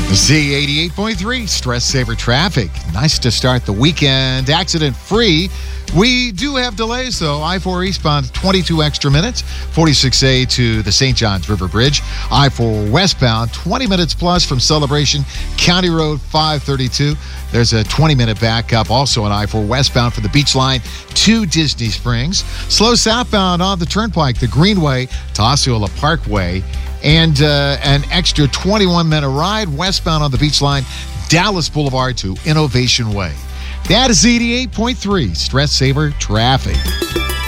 Z88.3, Stress Saver Traffic. Nice to start the weekend accident-free. We do have delays, though. I-4 eastbound, 22 extra minutes. 46A to the St. Johns River Bridge. I-4 westbound, 20 minutes plus from Celebration. County Road 532. There's a 20-minute backup also on I-4 westbound from the Beach Line to Disney Springs. Slow southbound on the Turnpike, the Greenway to Osceola Parkway. And an extra 21-minute ride westbound on the Beach Line, Dallas Boulevard to Innovation Way. That is Z88.3, Stress Saver Traffic.